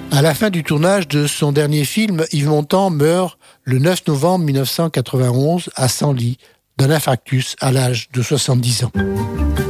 À la fin du tournage de son dernier film, Yves Montand meurt le 9 novembre 1991 à Senlis d'un infarctus à l'âge de 70 ans.